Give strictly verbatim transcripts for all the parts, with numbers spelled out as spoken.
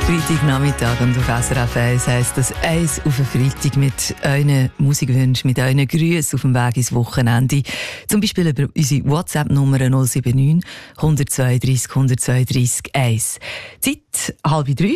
Freitagnachmittag und auf S R F eins heisst das «Eins auf den Freitag» mit euren Musikwünschen, mit euren Grüßen auf dem Weg ins Wochenende. Zum Beispiel über unsere WhatsApp-Nummer null sieben neun, eins zwei drei, eins zwei drei eins. Zeit halb drei.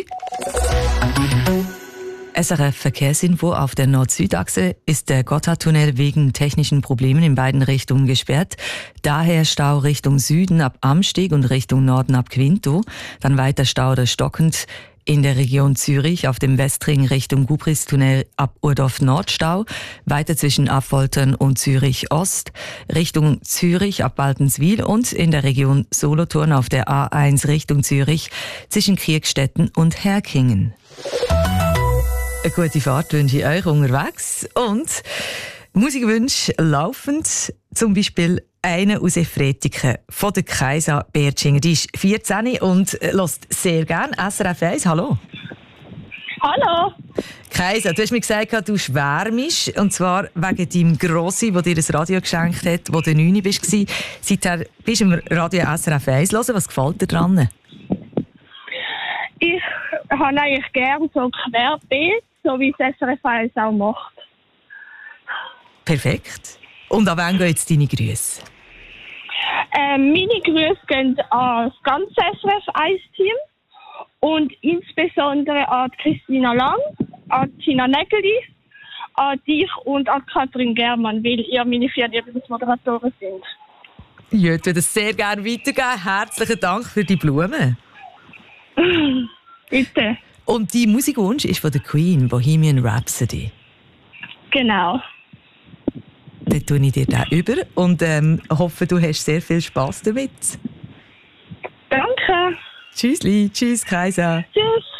S R F Verkehrsinfo: Auf der Nord-Süd-Achse ist der Gotthardtunnel wegen technischen Problemen in beiden Richtungen gesperrt. Daher Stau Richtung Süden ab Amsteg und Richtung Norden ab Quinto. Dann weiter Stau oder stockend in der Region Zürich auf dem Westring Richtung Gubristunnel ab Urdorf Nordstau, weiter zwischen Affoltern und Zürich Ost, Richtung Zürich ab Baltenswil und in der Region Solothurn auf der A eins Richtung Zürich zwischen Kirkstetten und Herkingen. Eine gute Fahrt wünsche ich euch unterwegs und Musikwünsche laufend, zum Beispiel eine aus Efretiken von der Kaisa Bertschinger. Die ist vierzehn und hört sehr gerne S R F eins. Hallo. Hallo. Kaisa, du hast mir gesagt, du schwärmst, und zwar wegen deinem Grossi, der dir ein Radio geschenkt hat, wo du neun warst. Seither bist du im Radio S R F eins hören. Was gefällt dir daran? Ich habe eigentlich gerne so querbeet, so wie es S R F eins auch macht. Perfekt. Und an wen gehen jetzt deine Grüße? Ähm, meine Grüße gehen an das ganze S R F eins Team und insbesondere an Christina Lang, an Tina Nägeli, an dich und an Katrin Germann, weil ihr meine vier Lieblingsmoderatoren sind. Ja, ich würde das sehr gerne weitergeben. Herzlichen Dank für die Blumen. Bitte. Und die Musikwunsch ist von der Queen, Bohemian Rhapsody. Genau. Dann tue ich dir den über und ähm, hoffe, du hast sehr viel Spass damit. Danke. Tschüssli, tschüss Kaisa. Tschüss.